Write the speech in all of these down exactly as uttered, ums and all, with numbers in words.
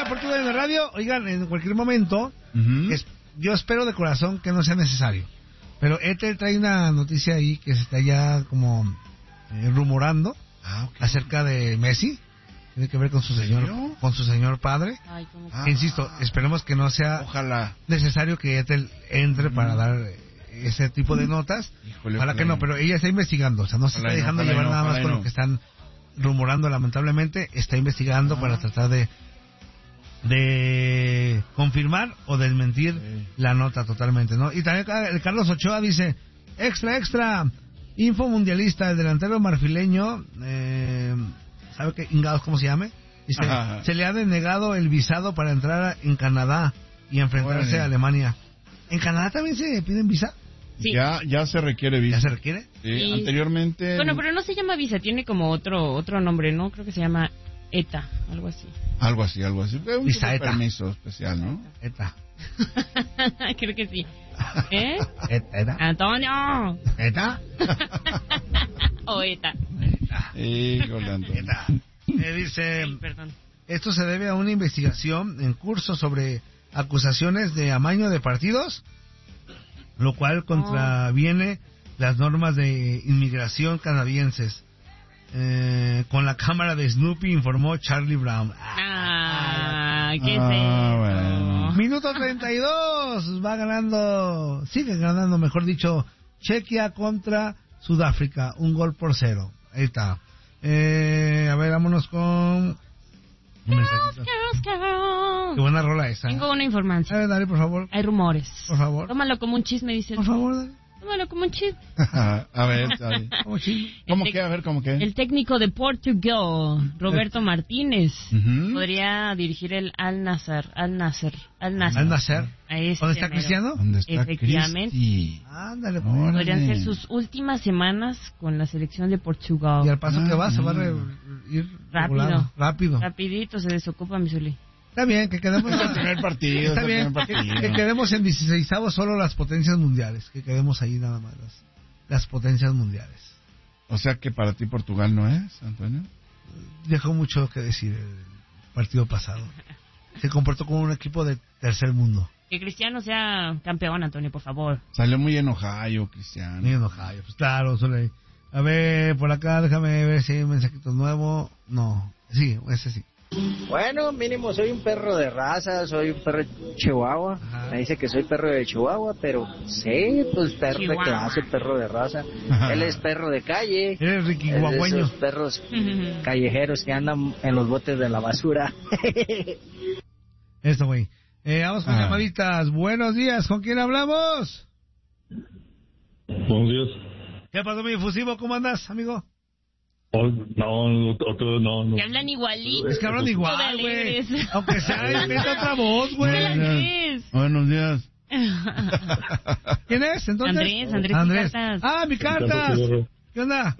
por tu de radio. Oigan, en cualquier momento, uh-huh. es, yo espero de corazón que no sea necesario. Pero Ethel trae una noticia ahí que se está ya como eh, rumorando ah, okay. acerca de Messi. Tiene que ver con su señor, con su señor padre. Ay, ah, insisto, esperemos que no sea ojalá. necesario que Ethel entre uh-huh. para dar ese tipo de notas. Híjole, ojalá que no, pero ella está investigando, o sea, no se está dejando llevar no, nada más con no. lo que están rumorando, lamentablemente, está investigando ah. para tratar de de confirmar o desmentir sí. la nota totalmente, ¿no? Y también el Carlos Ochoa dice, extra, extra, info mundialista, el delantero marfileño, eh, ¿sabe qué ingados cómo se llame? Dice, ajá. se le ha denegado el visado para entrar en Canadá y enfrentarse bueno. a Alemania. ¿En Canadá también se piden visa? Sí. Ya, ya se requiere visa. ¿Ya se requiere? Sí, y... anteriormente... Bueno, pero no se llama visa, tiene como otro otro nombre, ¿no? Creo que se llama ETA, algo así. Algo así, algo así. Un visa ETA. Permiso especial, ¿no? ETA. Creo que sí. ¿Eh? ETA. Antonio. ¿ETA? o ETA. Híjole, Antonio. ETA. Eh, dice... Ay, perdón. Esto se debe a una investigación en curso sobre acusaciones de amaño de partidos, lo cual contraviene oh. las normas de inmigración canadienses. Eh, con la cámara de Snoopy, informó Charlie Brown. Ah, ¿qué es ah, bueno. Minuto treinta y dos, va ganando, sigue ganando, mejor dicho, Chequia contra Sudáfrica, un gol por cero. Ahí está. Eh, a ver, vámonos con... Girls, girls, girls. Qué buena rola esa. Tengo una información. A ver, dale, por favor. Hay rumores. Por favor. Tómalo como un chisme, dice. Por favor, dale. Tómalo como un chisme. a ver, dale. ¿Cómo chisme? ¿Cómo qué? A ver, ¿cómo qué? El técnico de Portugal, Roberto Martínez, uh-huh. podría dirigir el Al Nassr. Al Nassr. Al Nassr. Al Nassr. Este ¿Dónde está Cristiano? ¿Dónde está Efectivamente. Cristi? Ándale, pues. Podrían ser sus últimas semanas con la selección de Portugal. Y al paso ah, que va, se va a re- ir rápido. Regulado. Rápido. Rapidito se desocupa Misuli. Está bien, que quedemos en el primer partido. Está bien, partido. Que, que quedemos en dieciseisavos solo las potencias mundiales. Que quedemos ahí nada más las, las potencias mundiales. O sea que para ti Portugal no es, Antonio. Dejó mucho que decir el partido pasado. Se comportó como un equipo de tercer mundo. Que Cristiano sea campeón, Antonio, por favor. Salió muy enojado, Cristiano. Muy enojado, pues claro, solo ahí. A ver, por acá, déjame ver si hay un mensajito nuevo. No, sí, ese sí. Bueno, mínimo soy un perro de raza, soy un perro de Chihuahua. Ajá. Me dice que soy perro de Chihuahua, pero sí, pues perro Chihuahua. de clase, perro de raza. Ajá. Él es perro de calle. Eres riquihuahueño. Esos perros callejeros que andan en los botes de la basura. Esto, güey. Eh, vamos con ah. llamaditas. Buenos días, ¿con quién hablamos? Buenos días. ¿Qué pasó, mi fusivo? ¿Cómo andas, amigo? Oh, no, otro no, no. Que hablan igualito. Es que hablan igual, güey. Aunque sea, inventa otra voz, güey. Buenos días. ¿Quién es, entonces? Andrés, Andrés, Andrés. Cartas. Ah, mi cartas. ¿Qué onda?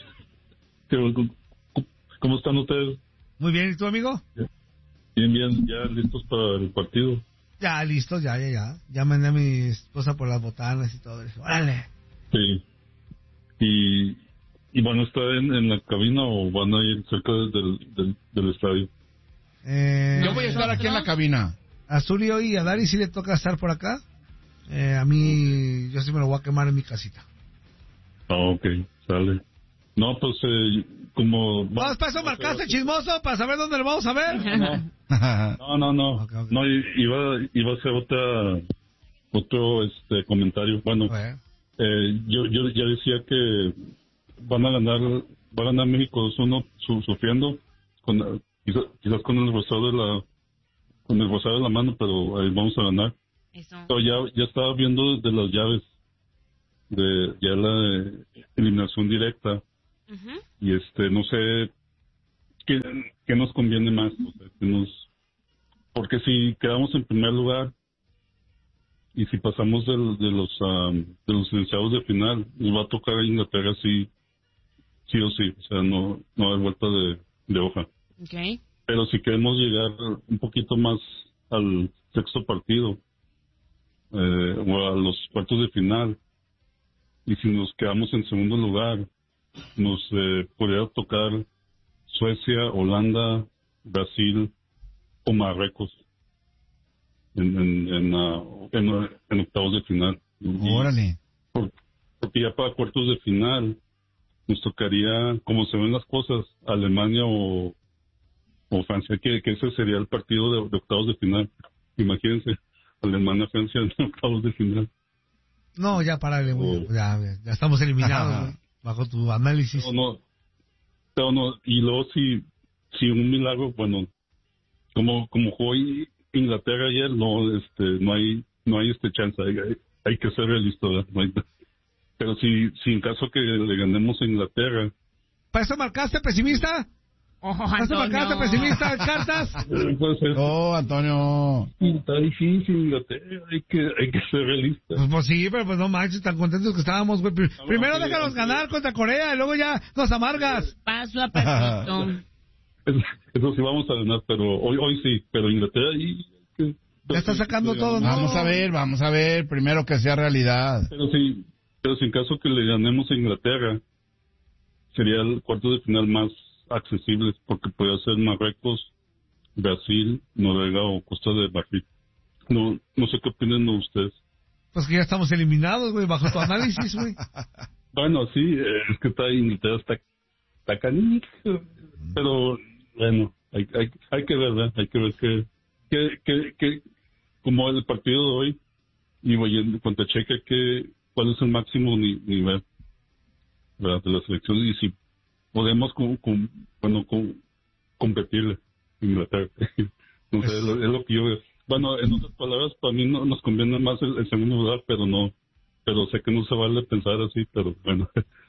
¿Cómo están ustedes? Muy bien, ¿y tú, amigo? Bien, bien, ya listos para el partido. Ya, listos, ya, ya, ya. Ya mandé a mi esposa por las botanas y todo eso. ¡Órale! Sí. Y... ¿Y van a estar en, en la cabina o van a ir cerca del, del, del estadio? Eh, Yo voy a estar aquí en la cabina. A Zulio y a Dari sí le toca estar por acá. Eh, a mí, yo sí me lo voy a quemar en mi casita. Ah, ok, sale. No, pues, eh, como... ¿Vamos para eso marcaste, chismoso? ¿Para saber dónde lo vamos a ver? No, no, no. No, okay, okay. no iba, iba a hacer otra, otro este comentario. Bueno, eh, yo, yo ya decía que... van a ganar va a ganar México dos uno su, sufriendo con, quizás, quizás con el rosado de la con el rosado de la mano, pero ahí vamos a ganar. Eso. Pero ya ya estaba viendo de las llaves de ya la eliminación directa. Uh-huh. Y este no sé qué, qué nos conviene más, o sea, que nos, porque si quedamos en primer lugar y si pasamos de, de los um, de los iniciados de final, nos va a tocar a Inglaterra sí sí o sí, o sea, no no hay vuelta de, de hoja. Okay. Pero si queremos llegar un poquito más al sexto partido eh, o a los cuartos de final, y si nos quedamos en segundo lugar, nos eh, podría tocar Suecia, Holanda, Brasil o Marruecos en en en, uh, en, uh, en octavos de final. Órale. Por, porque ya para cuartos de final nos tocaría, como se ven las cosas, Alemania o, o Francia, que, que ese sería el partido de, de octavos de final. Imagínense, Alemania-Francia en octavos de final. No, ya párale, güey. Ya, ya estamos eliminados, güey, bajo tu análisis. Pero no, pero no, y luego si, si un milagro, bueno, como como jugó Inglaterra ayer, no, este, no hay, no hay este chance, hay, hay, hay que ser realista, ¿verdad? No hay, pero si, si en caso que le ganemos a Inglaterra. ¿Para eso marcaste pesimista? Oh, ¿Para eso marcaste pesimista, cartas? Puede ser. Oh, Antonio. Está difícil Inglaterra, hay que, hay que ser realista. Pues, pues sí, pero pues no manches, tan contentos que estábamos, güey. Primero sí, déjanos sí. ganar contra Corea y luego ya nos amargas. Paso a pasito. Eso, eso sí vamos a ganar, pero hoy hoy sí, pero Inglaterra y... Que, Ya está sacando todo, ¿no? Vamos a ver, vamos a ver. Primero que sea realidad. Pero sí, pero si en caso que le ganemos a Inglaterra, sería el cuarto de final más accesible, porque puede ser Marruecos, Brasil, Noruega o Costa de Marfil. No, no sé qué opinan ustedes. Pues que ya estamos eliminados, güey, bajo tu análisis, güey. Bueno, sí, eh, es que está Inglaterra, está, está canijo, pero bueno, hay, hay, hay que ver, ¿verdad? Hay que ver que, que, que, que como el partido de hoy, y voy en cuanto a Checa, que cuál es el máximo ni, nivel, ¿verdad? De la selección, y si podemos con, con, bueno, con, competirle Inglaterra. No sé, es lo, es lo que yo veo. Bueno, en otras palabras, para mí no nos conviene más el, el segundo lugar, pero no, pero sé que no se vale pensar así, pero bueno.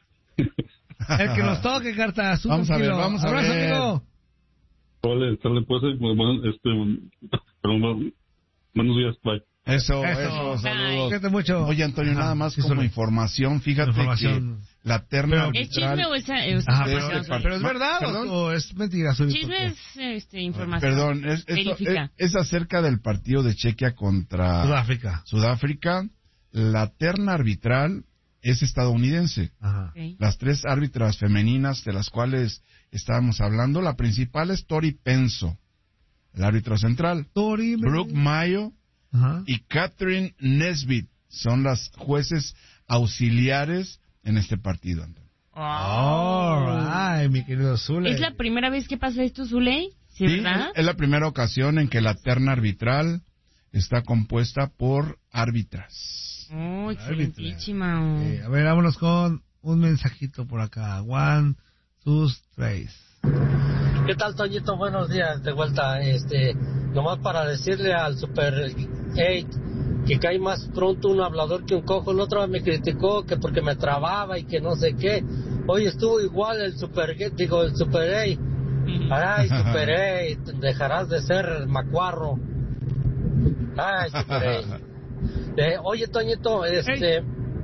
El que nos toque, cartas. Vamos a ver, vamos a Abrazo, ver. amigo. Vale, sale, pues, bueno, este, perdón, buenos días, bye. Eso, Eso. eso, saludos. Cuídate mucho. Oye, Antonio, Ajá, nada más sí, como solo. información, fíjate Información. que la terna ¿Es chisme arbitral... o es, es Ajá, de pero, este pero es verdad ¿Perdón? o, o es mentira. Soy Chisme es este, información. Perdón, es, esto- Verifica. es, es acerca del partido de Chequia contra Sudáfrica. Sudáfrica. La terna arbitral es estadounidense. Ajá. Ok. Las tres árbitras femeninas de las cuales estábamos hablando, la principal es Tori Penso, el árbitro central. Tori, Brooke Mayo Ajá. y Catherine Nesbitt son las jueces auxiliares en este partido, Antonio. All right, mi querido Zule. ¿Es la primera vez que pasa esto, Zuley? ¿Sí, Sí, verdad? es la primera ocasión en que la terna arbitral está compuesta por árbitras. Oh, excelentísima. Eh, a ver, vámonos con un mensajito por acá. One, two, three. ¿Qué tal, Toñito? Buenos días, de vuelta. Este, nomás para decirle al Super ocho que cae más pronto un hablador que un cojo. El otro me criticó que porque me trababa y que no sé qué. Hoy estuvo igual el Super, digo, el Super ocho. Ay, Super ocho, dejarás de ser macuarro. Ay, Super ocho. Eh, oye, Toñito, este...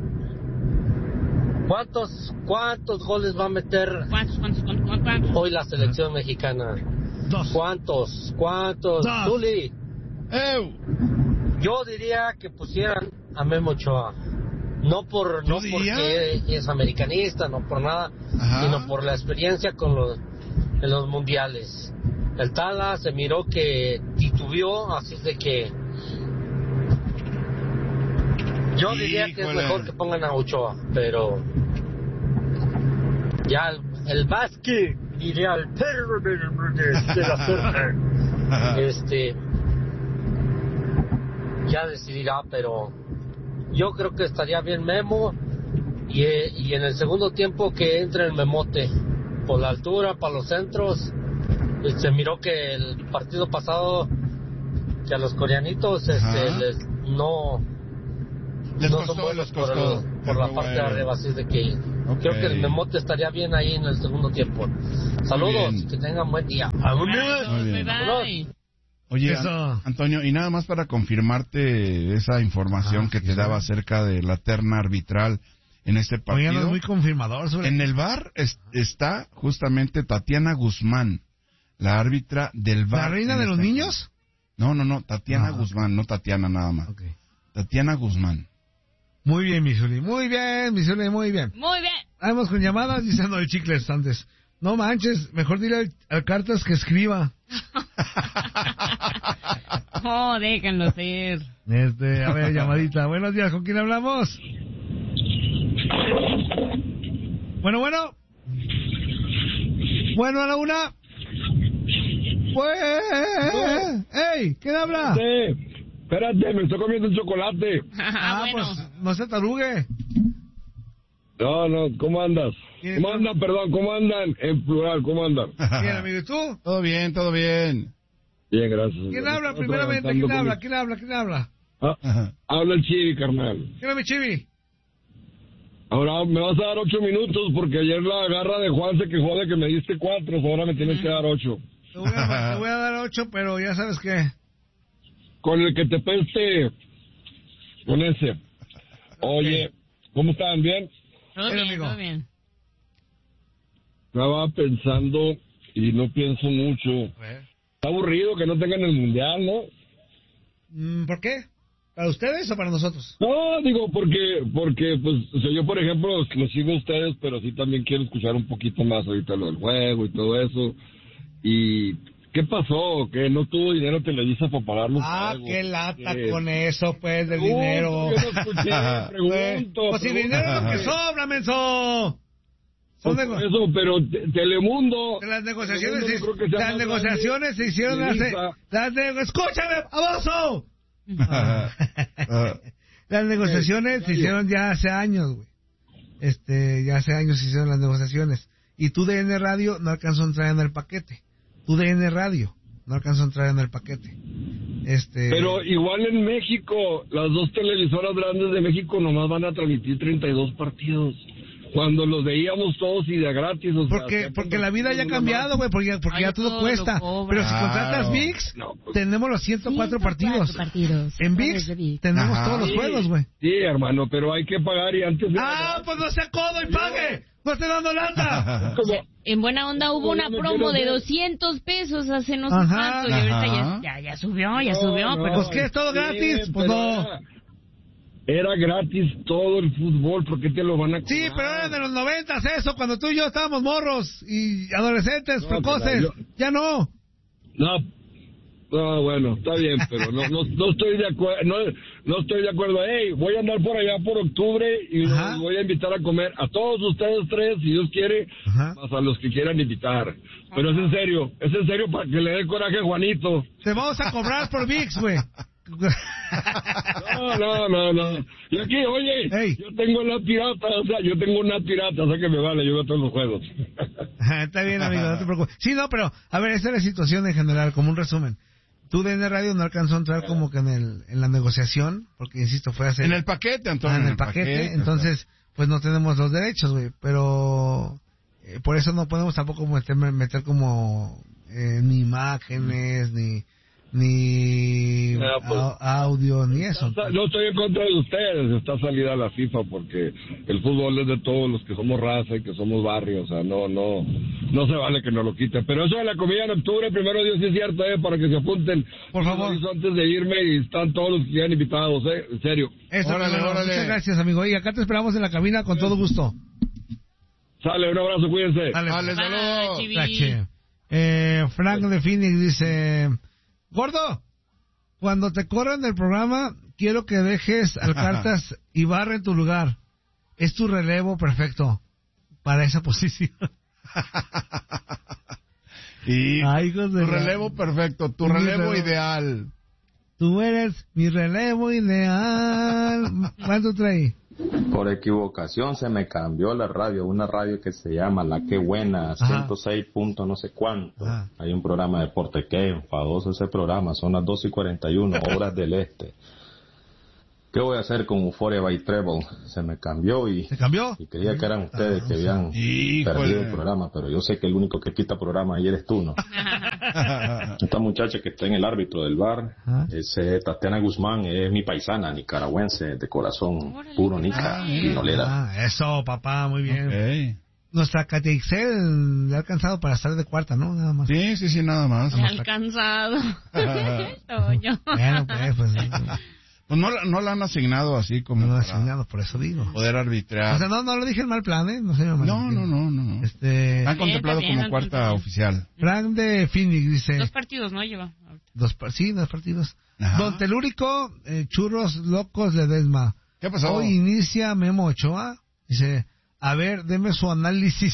¿Cuántos, cuántos goles va a meter ¿Cuántos, cuántos, cuántos, cuántos? hoy la selección mexicana? Dos. ¿Cuántos? ¿Cuántos? Dos. Zuli, ¡Ew! yo diría que pusieran a Memo Ochoa. No por no ¿Tú dirías? porque es americanista, no por nada, Ajá. sino por la experiencia con los en los mundiales. El Tala se miró que titubeó, así de que yo diría que es Híjole. mejor que pongan a Ochoa, pero ya el, el Vasque diría el perro de, de- de la suerte. Este ya decidirá, pero yo creo que estaría bien Memo y, eh, y en el segundo tiempo que entre el Memote por la altura, para los centros. Y se miró que el partido pasado que a los coreanitos este, Ajá. les, no Les no costó, son buenos les por, costó. el- por Pero la parte de bueno. arriba, así de que Ok. creo que el Memote estaría bien ahí en el segundo tiempo. Saludos, bien. que tengan buen día. Muy bien. Bye. Oye, Eso. An- Antonio, y nada más para confirmarte esa información Ah, que sí, te sí. daba acerca de la terna arbitral en este Oye, partido. no es muy confirmador, Zule. En el V A R es- está justamente Tatiana Guzmán, la árbitra del V A R. ¿La reina en de los este- niños? No, no, no, Tatiana Ah. Guzmán, no Tatiana nada más. Ok. Tatiana Guzmán. Muy bien, mi Zuli. Muy bien, mi Zuli, muy bien. Muy bien. Vamos con llamadas diciendo el chicles antes. No manches, mejor dile al, al Cartas que escriba. Oh, déjenlo ser. Este, a ver, llamadita. Buenos días, ¿con quién hablamos? Bueno, bueno. Bueno, a la una. Pues, ¡ey! ¿Quién habla? Sí. Espérate, me estoy comiendo un chocolate. Ah, bueno. Pues no se tarugue. No, no, ¿cómo andas? ¿Cómo andan, perdón, cómo andan en plural, cómo andan? Bien, amigo, ¿y tú? Todo bien, todo bien. Bien, gracias. ¿Quién habla primeramente? ¿Quién habla? ¿Quién habla? ¿Quién habla? Ah, habla el Chivi, carnal. ¿Quién es mi Chivi? Ahora me vas a dar ocho minutos porque ayer la garra de Juan se quejó de que me diste cuatro, ahora me tienes que dar ocho. Te voy a, te voy a dar ocho, pero ya sabes qué. Con el que te peste, con ese. Oye, okay. ¿Cómo están? ¿Bien? Todo bien, amigo. Todo bien. Estaba pensando y no pienso mucho. Está aburrido que no tengan el mundial, ¿no? ¿Por qué? ¿Para ustedes o para nosotros? No, digo, porque, porque pues, o sea, yo, por ejemplo, los, los sigo a ustedes, pero sí también quiero escuchar un poquito más ahorita lo del juego y todo eso. Y... ¿qué pasó? ¿Que no tuvo dinero Televisa para pagar los Ah, juegos? qué lata ¿Qué? Con eso, pues, del uh, dinero. Yo no escuché, pregunto. Pues si dinero es lo que sobra, menso. Son de... Eso, pero te, Telemundo... De las negociaciones, Telemundo, se, las negociaciones se hicieron hace... Las de, ¡escúchame, baboso! Las negociaciones se hicieron ya hace años, güey. Este, ya hace años se hicieron las negociaciones. Y tu D N Radio no alcanzó a entrar en el paquete. U D N Radio no alcanzó a entrar en el paquete. Este... Pero igual en México, las dos televisoras grandes de México nomás van a transmitir treinta y dos partidos. Cuando los veíamos todos y de gratis. O sea, porque porque la vida ya ha cambiado, güey, porque, porque Ay, ya todo, todo cuesta. Pero si contratas ah, ViX, no, pues, tenemos los ciento cuatro partidos. partidos. En ViX tenemos Ajá. todos los sí, juegos, güey. Sí, hermano, pero hay que pagar y antes... ¡Ah, de... pues no sea codo y pague! ¡No esté dando lata! En buena onda hubo una promo de doscientos pesos hace no sé cuánto y ahorita ya, ya, ya subió, ya no, subió. No, pero... Pues ¿qué? ¿Es todo gratis? Sí, pues no... Era gratis todo el fútbol, ¿por qué te lo van a cobrar? Sí, pero era de los noventas eso, cuando tú y yo estábamos morros y adolescentes, no, precoces, yo... ya no. No, no, bueno, está bien, pero no, no, no estoy de acuerdo, no, no estoy de acuerdo. Hey, voy a andar por allá por octubre y Ajá. voy a invitar a comer a todos ustedes tres, si Dios quiere, Ajá. más a los que quieran invitar. Pero Ajá. es en serio, es en serio para que le dé coraje a Juanito. Te vamos a cobrar por ViX, güey. No, no, no, no. Y aquí, oye, hey. yo tengo una pirata, o sea, yo tengo una pirata, o sea que me vale, yo veo todos los juegos. Está bien, amigo, no te preocupes. Sí, no, pero, a ver, esta es la situación en general, como un resumen. Tu D N Radio no alcanzó a entrar como que en el en la negociación, porque, insisto, fue hace... En el paquete, Antonio. Ah, en el paquete, paquete entonces, pues no tenemos los derechos, güey, pero... Eh, por eso no podemos tampoco meter, meter como... Eh, ni imágenes, ni... ni no, pues, audio, ni eso. Está, no estoy en contra de ustedes, está salida la FIFA porque el fútbol es de todos los que somos raza y que somos barrio, o sea, no, no, no se vale que nos lo quiten. Pero eso de la comida en octubre, primero Dios sí es cierto, eh, para que se apunten. Por favor. Antes de irme y están todos los que quedan invitados, eh, en serio. Eso, órale, órale. Muchas gracias, amigo. Y acá te esperamos en la cabina con sí. todo gusto. Sale, un abrazo, cuídense. Dale, Dale saludos. Eh, Frank de Phoenix dice... Gordo, cuando te corran del programa, quiero que dejes al Cartas y barre en tu lugar. Es tu relevo perfecto para esa posición. Y Ay, tu relevo perfecto, tu relevo ideal. Tú eres mi relevo ideal. ¿Cuánto trae? Por equivocación se me cambió la radio, una radio que se llama La Qué Buena, ciento seis punto no sé cuánto. Ajá. Hay un programa de deporte que enfadoso ese programa, son las dos y cuarenta y uno, horas del este. ¿Qué voy a hacer con Euphoria by Treble? Se me cambió y, ¿Se cambió? y creía que eran ustedes ah, que habían Híjole. perdido el programa, pero yo sé que el único que quita programa ahí eres tú, ¿no? Esta muchacha que está en el árbitro del bar, ¿Ah? es eh, Tatiana Guzmán, es mi paisana, nicaragüense, de corazón puro nica, pinolera. Ah, eso, papá, muy bien. Okay. Nuestra Katia Ixel le ha alcanzado para estar de cuarta, ¿no? Nada más. Sí, sí, sí, nada más. Le ha alcanzado. Bueno, pues, pues Pues no, no lo han asignado así como. No lo han asignado, por eso digo. Poder arbitrar. O sea, no, no lo dije en mal plan, ¿eh? No sé, no, no, no, no, no. Este... Han contemplado bien, como cuarta bien. Oficial. Frank de Phoenix dice. Dos partidos, ¿no? Lleva. Dos, sí, dos partidos. Ajá. Don Telúrico, eh, Churros Locos de Desma. ¿Qué pasó? Hoy inicia Memo Ochoa. Dice, a ver, deme su análisis.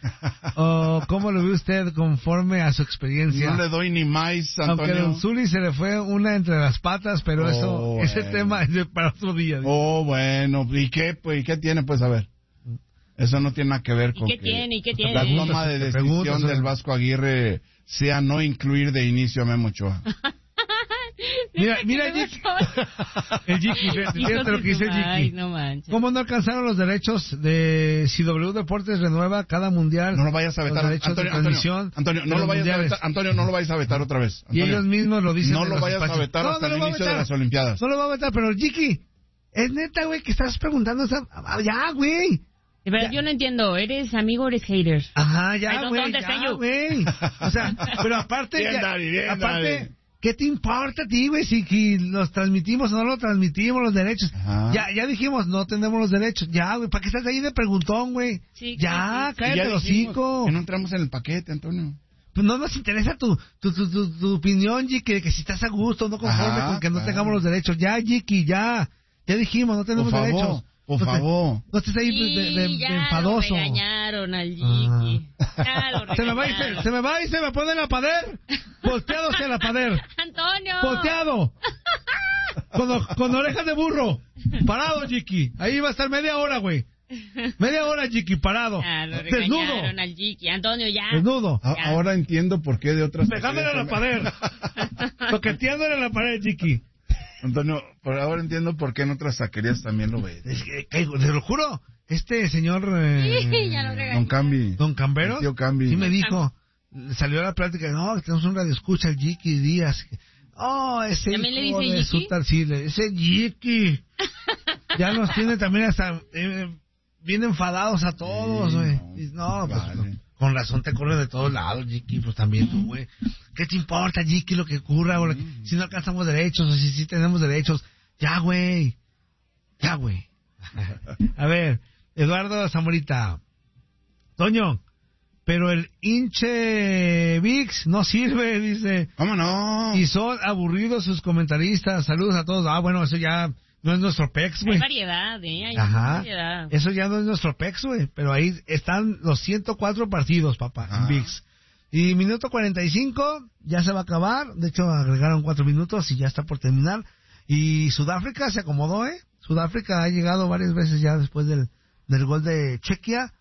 O cómo lo ve usted conforme a su experiencia. No le doy ni más, Antonio. Aunque a Don Zuli se le fue una entre las patas, pero oh, eso, bueno. Ese tema es para otro día. Dice. Oh, bueno, ¿y qué, pues, ¿y qué tiene, pues, a ver? Eso no tiene nada que ver con ¿Y qué que tiene, ¿y qué tiene? la toma de decisión del Vasco Aguirre sea no incluir de inicio a Memo Ochoa. Mira, mira el Jiki. El Jiki, fíjate lo que dice el Jiki. Ay, no manches. ¿Cómo no alcanzaron los derechos de si W Deportes renueva cada mundial? No lo vayas a vetar, Antonio, Antonio, Antonio, no lo vayas a vetar, Antonio, no lo vayas a vetar otra vez. Antonio, y ellos mismos lo dicen. No lo vayas a vetar hasta el inicio de las Olimpiadas. No lo va a vetar, pero Jiki, es neta, güey, que estás preguntando esa... Ya, güey. Pero yo no entiendo, ¿eres amigo o eres hater? Ajá, ya, güey, ya, güey. O sea, pero aparte... Bien, ya, David, bien, aparte... David. ¿Qué te importa a ti, güey? Si que los transmitimos o no los transmitimos, los derechos. Ajá. Ya ya dijimos, no tenemos los derechos. Ya, güey, ¿para qué estás ahí de preguntón, güey? Sí, ya, sí, sí. Cállate el hocico. Que no entramos en el paquete, Antonio. Pues no nos interesa tu tu tu, tu, tu opinión, Jiki, que, que si estás a gusto, no conforme Ajá, con que no claro. tengamos los derechos. Ya, Jiki, ya. Ya dijimos, no tenemos por derechos. Favor. Por no favor. Te, no estés ahí sí, de, de, de ya enfadoso. Lo regañaron al Jiki. Ah. Se me va y se, se me va y se me pone la pader. Volteado hacia la pader. Antonio. Volteado. Con, con orejas de burro. Parado, Jiki. Ahí va a estar media hora, güey. Media hora, Jiki, parado. Ah, lo desnudo. Al Jiki. Antonio, ya. Desnudo. A, ahora entiendo por qué de otras... Pegándole a la pared. Toqueteándole a la pared, Jiki. Antonio, por ahora entiendo por qué en otras taquerías también lo ves. Es que, te lo juro, este señor... Eh, sí, ya lo Don Cambi. Don Cambero. Tío Cambi. Sí me dijo, salió a la plática, no, tenemos un radio escucha, el Jiki Díaz. Oh, ese ¿También le dice de Jiki? Su, sí, ese Jiki. Ya nos tiene también hasta... Eh, bien enfadados a todos, güey. Sí, no, no pues... Vale. No. Con razón te corre de todos lados, Jiki, pues también tú, güey. ¿Qué te importa, Jiki, lo que ocurra? O que, si no alcanzamos derechos, o si sí tenemos derechos. Ya, güey. Ya, güey. A ver, Eduardo Zamorita. Toño, pero el hinche VIX no sirve, dice. ¿Cómo no? Y son aburridos sus comentaristas. Saludos a todos. Ah, bueno, eso ya... No es nuestro pex, güey. Hay variedad, ¿eh? Hay Ajá. variedad. Eso ya no es nuestro pex, güey. Pero ahí están los ciento cuatro partidos, papá, Ajá. en V I X. Y minuto cuarenta y cinco, ya se va a acabar. De hecho, agregaron cuatro minutos y ya está por terminar. Y Sudáfrica se acomodó, ¿eh? Sudáfrica ha llegado varias veces ya después del, del gol de Chequia.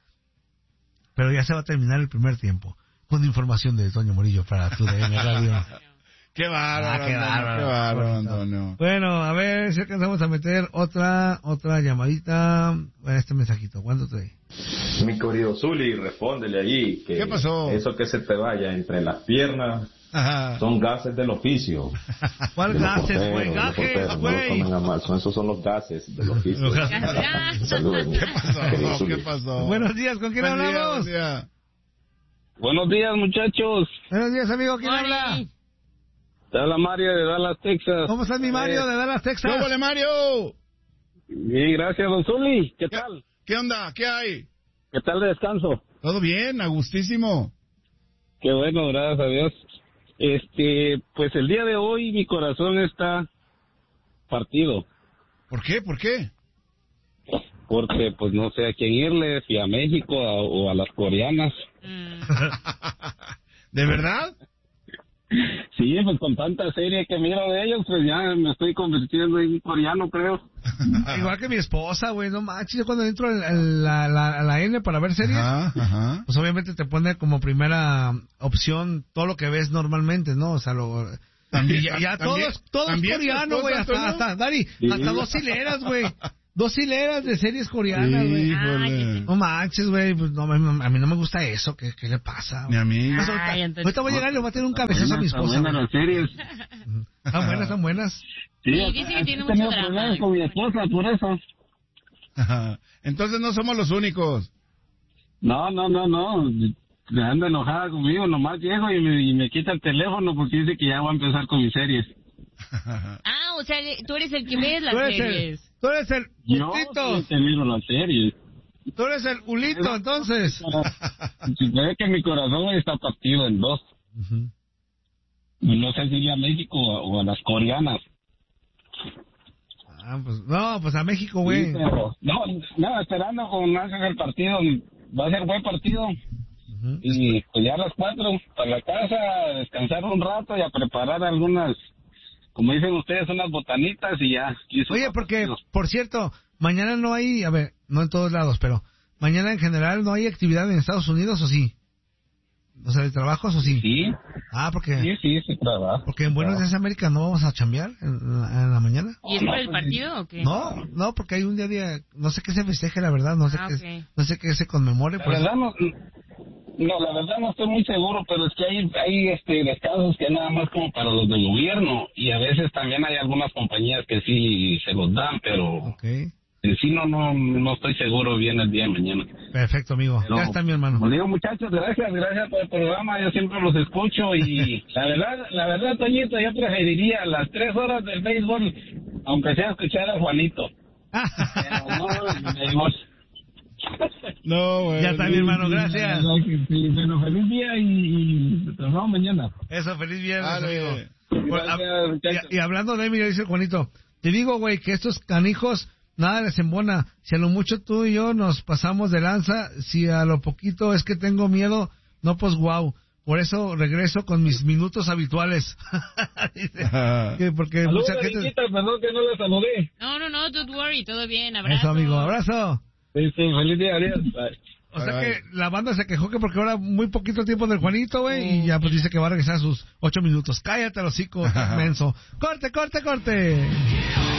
Pero ya se va a terminar el primer tiempo. Con información de Toño Murillo para tu D N Radio. Qué bárbaro, ah, qué bárbaro, qué bárbaro, Antonio. Bueno, a ver si alcanzamos a meter otra otra llamadita. Bueno, este mensajito, ¿cuánto trae? Mi querido Zuli, respóndele ahí. Que ¿Qué pasó? Eso que se te vaya entre las piernas Ajá. son gases del oficio. ¿Cuál de gases, güey? Gases, güey. No esos son los gases del oficio. Saludos. ¿Qué pasó? ¿Qué pasó? Buenos días, ¿con quién buen hablamos? Día, buen día. Buenos días, muchachos. Buenos días, amigo, ¿quién Mari. habla? Te habla Mario de Dallas, Texas. ¿Cómo estás, mi Mario, de Dallas, Texas? ¿Cómo le, Mario? Bien, gracias, don Zuli. ¿Qué tal? ¿Qué onda? ¿Qué hay? ¿Qué tal de descanso? Todo bien, a gustísimo. Qué bueno, gracias a Dios. Este, pues el día de hoy mi corazón está partido. ¿Por qué? ¿Por qué? Porque, pues no sé a quién irle, si a México a, o a las coreanas. ¿De verdad? Sí, pues con tanta serie que miro de ellos, pues ya me estoy convirtiendo en un coreano, creo. Igual que mi esposa, güey, no manches, yo cuando entro a la, la, la N para ver series, ajá, ajá. Pues obviamente te pone como primera opción todo lo que ves normalmente, ¿no? O sea, lo... También, ya, ya ¿también, todos, todos coreanos, güey, hasta, hasta, Dari, sí. hasta dos hileras, güey. Dos hileras de series coreanas, güey. Sí, no manches, güey. Pues no, a mí no me gusta eso. ¿Qué, qué le pasa? Ni a mí. Pues ahorita, Ay, ahorita voy a llegar y le voy a tener un cabezazo a mi esposa. Están buenas las series. Están buenas, están buenas. Sí, sí dice que tiene mucho drama. Con mi esposa, por eso. Entonces no somos los únicos. No, no, no, no. Anda enojada conmigo. Nomás llego y me, y me quita el teléfono porque dice que ya voy a empezar con mis series. Ah, o o sea, tú eres el que ves las series. El, tú eres el Ulito. Yo te miro las series. Tú eres el Ulito, entonces. Si ve que mi corazón está partido en dos. Uh-huh. No sé si iría a México o a las coreanas. Ah, pues, no, pues a México, güey. Sí, no, no, esperando con hacer el partido. Va a ser buen partido. Uh-huh. Y pues ya a las cuatro para la casa, a descansar un rato y a preparar algunas, como dicen ustedes, unas botanitas y ya. Oye, porque, por cierto, mañana no hay, a ver, no en todos lados, pero mañana en general no hay actividad en Estados Unidos, ¿o sí? O sea, ¿de trabajos o sí? Sí. Ah, porque... Sí, sí, sí, trabajo. Porque en Buenos Días América no vamos a chambear en la, en la mañana. ¿Y es por el partido o qué? No, no, porque hay un día, día no sé qué se festeje, la verdad, no sé, ah, qué, okay. no sé qué se conmemore. La pues. verdad no, no, la verdad no estoy muy seguro, pero es que hay, hay este, descansos que nada más como para los del gobierno, y a veces también hay algunas compañías que sí se los dan, pero... Okay. En sí no, no, no estoy seguro bien el día de mañana. Perfecto, amigo. Pero, ya está mi hermano. Como digo, muchachos, gracias, gracias por el programa. Yo siempre los escucho y la verdad, la verdad, Toñito, yo preferiría las tres horas del béisbol, aunque sea escuchar a Juanito. Pero no, el béisbol. No, güey. Ya está mi hermano, gracias. Bueno, feliz día y, y nos vemos mañana. Eso, feliz viernes, amigo. Gracias, y, y hablando de mí, dice Juanito, te digo, güey, que estos canijos... Nada les embona. Si a lo mucho tú y yo nos pasamos de lanza, si a lo poquito es que tengo miedo, no, pues guau. Por eso regreso con mis minutos habituales. Dice, que porque Saludos, mucha gente... Riquita, perdón que no le saludé. No, no, no, don't worry, todo bien, abrazo. Eso, amigo, abrazo. Sí, sí, feliz día, adiós. Bye. O sea que la banda se quejó que porque ahora muy poquito tiempo del Juanito, güey, oh. y ya pues dice que va a regresar a sus ocho minutos. Cállate, hocico, menso. Corte, corte, corte.